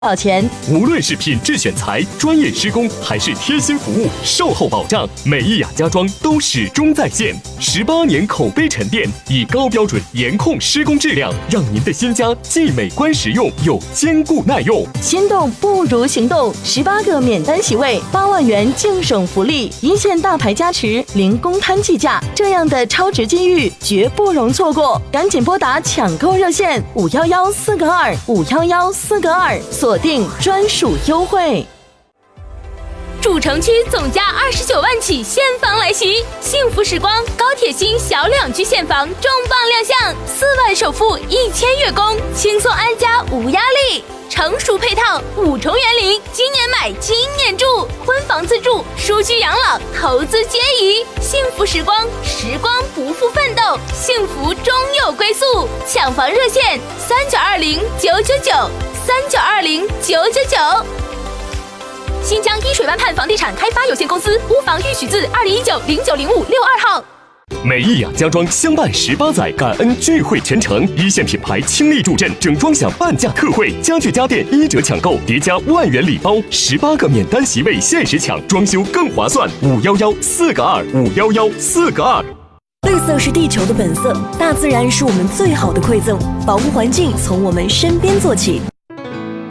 少钱？ 无论是品质选材、专业施工，还是贴心服务、售后保障，美意雅家装都始终在线。18年口碑沉淀，以高标准严控施工质量，让您的新家既美观实用又坚固耐用。 心动不如行动，18个免单席位，8万元净省福利，一线大牌加持，零公摊计价，这样的超值机遇绝不容错过！赶紧拨打抢购热线511-4个2，511-4个2，锁定专属优惠。 主城区总价29万起现房来袭，幸福时光高铁新小两居现房重磅亮相，4万首付1000月供，轻松安家无压力。成熟配套5重园林，今年买今年住，婚房自住，舒居养老，投资皆宜。幸福时光，时光不负奋斗，幸福终有归宿。抢房热线3920-999，3920-999。新疆依水湾畔房地产开发有限公司屋房预许字2019090562号。 美意雅家装相伴18载，感恩聚会全程，一线品牌倾力助阵，整装享半价特惠，家具家电1折抢购，叠加万元礼包，18个免单席位限时抢，装修更划算。511-4个2，511-4个2。 绿色是地球的本色，大自然是我们最好的馈赠，保护环境从我们身边做起。